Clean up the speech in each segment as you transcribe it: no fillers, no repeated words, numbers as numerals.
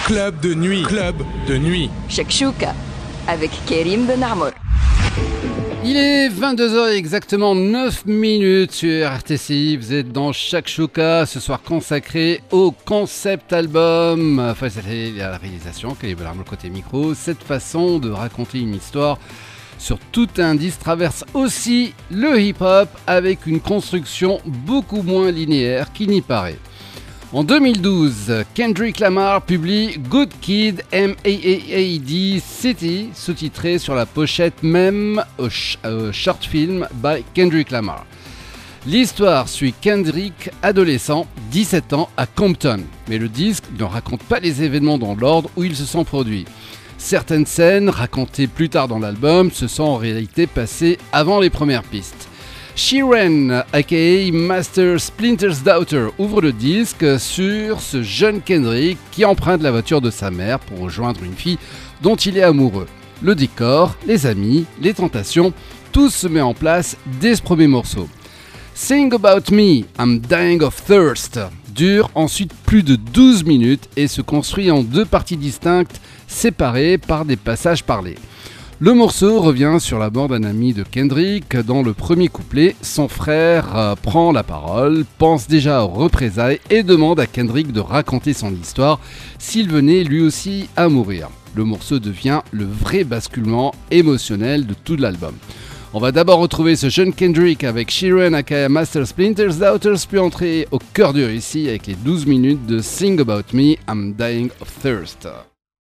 Club de nuit. Club de nuit. Shakshuka avec Karim Benamor. Il est 22h exactement 9 minutes sur RTCI. Vous êtes dans Shakshuka, ce soir consacré au concept album. Enfin, c'était la réalisation, Karim Benamor côté micro. Cette façon de raconter une histoire sur tout un disque traverse aussi le hip-hop avec une construction beaucoup moins linéaire qu'il n'y paraît. En 2012, Kendrick Lamar publie Good Kid M.A.A.D. City, sous-titré sur la pochette même Short Film by Kendrick Lamar. L'histoire suit Kendrick, adolescent, 17 ans, à Compton, mais le disque ne raconte pas les événements dans l'ordre où ils se sont produits. Certaines scènes, racontées plus tard dans l'album, se sont en réalité passées avant les premières pistes. Sheeran, aka Master Splinter's Daughter, ouvre le disque sur ce jeune Kendrick qui emprunte la voiture de sa mère pour rejoindre une fille dont il est amoureux. Le décor, les amis, les tentations, tout se met en place dès ce premier morceau. Sing About Me, I'm Dying of Thirst dure ensuite plus de 12 minutes et se construit en deux parties distinctes séparées par des passages parlés. Le morceau revient sur la mort d'un ami de Kendrick. Dans le premier couplet, son frère prend la parole, pense déjà aux représailles et demande à Kendrick de raconter son histoire s'il venait lui aussi à mourir. Le morceau devient le vrai basculement émotionnel de tout l'album. On va d'abord retrouver ce jeune Kendrick avec Sheeran aka Master Splinter's Daughters, puis entrer au cœur du récit avec les 12 minutes de Sing About Me, I'm Dying of Thirst.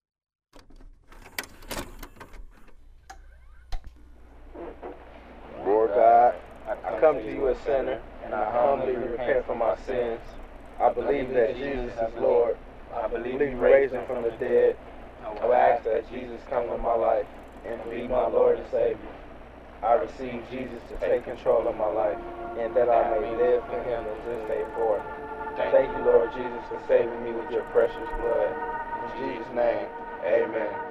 Lord God, I come to you a sinner, and I humbly repent for my sins. I believe that Jesus is Lord. I believe you raised him from the dead. I will ask that Jesus come into my life and be my Lord and Savior. I receive Jesus to take control of my life, and that I may live for him in this day forth. Thank you, Lord Jesus, for saving me with your precious blood. In Jesus' name, amen.